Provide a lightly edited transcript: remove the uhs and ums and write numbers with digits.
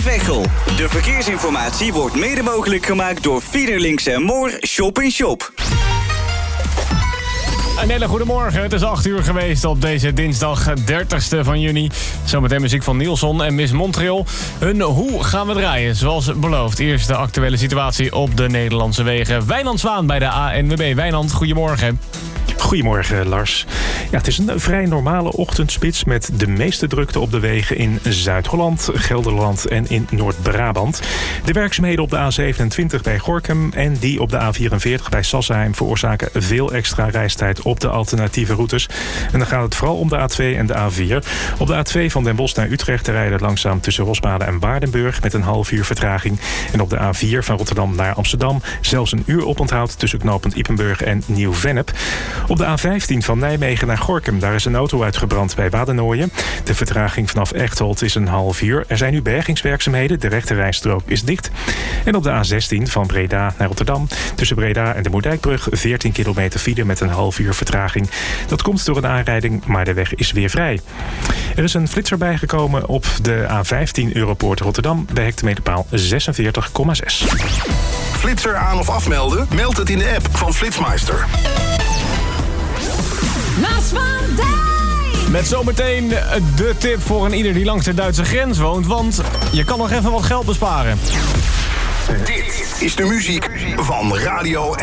Veghel. De verkeersinformatie wordt mede mogelijk gemaakt door Fiederlinks en Moor Shop in Shop. Een hele goede morgen. Het is 8 uur geweest op deze dinsdag 30ste van juni. Zometeen muziek van Nielson en Miss Montreal. Hun Hoe gaan we draaien, zoals beloofd. Eerst de actuele situatie op de Nederlandse wegen. Wijnand Zwaan bij de ANWB. Wijnand, goedemorgen. Goedemorgen, Lars. Ja, het is een vrij normale ochtendspits met de meeste drukte op de wegen in Zuid-Holland, Gelderland en in Noord-Brabant. De werkzaamheden op de A27 bij Gorinchem en die op de A44 bij Sassheim veroorzaken veel extra reistijd op de alternatieve routes. En dan gaat het vooral om de A2 en de A4. Op de A2 van Den Bosch naar Utrecht rijden langzaam tussen Rosmalen en Waardenburg met een half uur vertraging. En op de A4 van Rotterdam naar Amsterdam zelfs een uur oponthoud tussen knooppunt Ippenburg en Nieuw-Vennep. Op de A15 van Nijmegen naar Gorinchem, daar is een auto uitgebrand bij Wadenoijen. De vertraging vanaf Echteld is een half uur. Er zijn nu bergingswerkzaamheden, de rechterrijstrook is dicht. En op de A16 van Breda naar Rotterdam, tussen Breda en de Moerdijkbrug 14 kilometer file met een half uur vertraging. Dat komt door een aanrijding, maar de weg is weer vrij. Er is een flitser bijgekomen op de A15 Europoort Rotterdam bij hectometerpaal 46,6. Flitser aan of afmelden? Meld het in de app van Flitsmeister. Maas van Dijk! Met zometeen de tip voor een ieder die langs de Duitse grens woont. Want je kan nog even wat geld besparen. Dit is de muziek van Radio